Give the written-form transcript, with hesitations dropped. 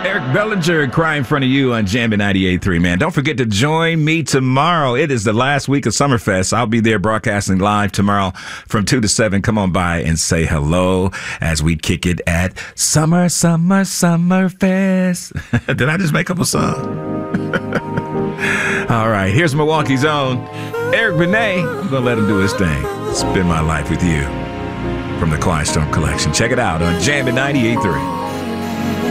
Eric Bellinger crying in front of you on Jammin' 98.3, man. Don't forget to join me tomorrow. It is the last week of Summerfest. I'll be there broadcasting live tomorrow from 2 to 7. Come on by and say hello as we kick it at Summerfest. Did I just make up a song? All right, here's Milwaukee's own Eric Benet. I'm going to let him do his thing. Spend My Life With You from the Quiet Storm Collection. Check it out on Jammin' 98.3.